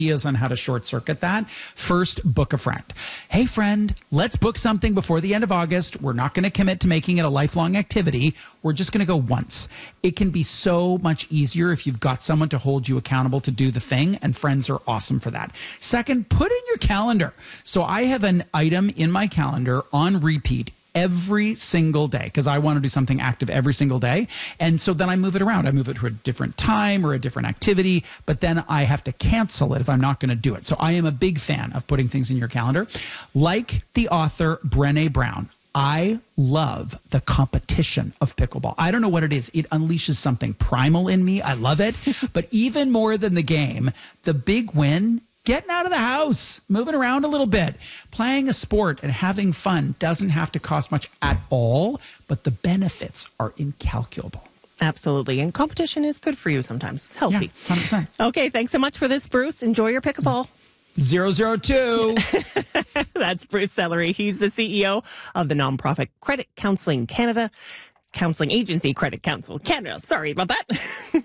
ideas on how to short circuit that. First, book a friend. Hey, friend, let's book something before the end of August. We're not going to commit to making it a lifelong activity. We're just going to go once. It can be so much easier if you've got someone to hold you accountable to do the thing, and friends are awesome for that. Second, put in your calendar. So I have an item in my calendar on repeat every single day because I want to do something active every single day. And so then I move it around. I move it to a different time or a different activity, but then I have to cancel it if I'm not going to do it. So I am a big fan of putting things in your calendar. Like the author Brené Brown, I love the competition of pickleball. I don't know what it is. It unleashes something primal in me. I love it. But even more than the game, the big win, getting out of the house, moving around a little bit, playing a sport and having fun doesn't have to cost much at all, but the benefits are incalculable. Absolutely. And competition is good for you sometimes. It's healthy. Yeah, 100%. Okay, thanks so much for this, Bruce. Enjoy your pickleball. 002. That's Bruce Sellery. He's the CEO of the nonprofit Credit Counseling Canada, counseling agency Credit Counsel Canada. Sorry about that.